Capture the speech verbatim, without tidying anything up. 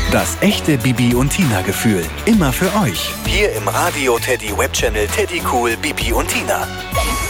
Das echte Bibi und Tina Gefühl. Immer für euch. Hier im Radio Teddy Webchannel Teddy Cool Bibi und Tina.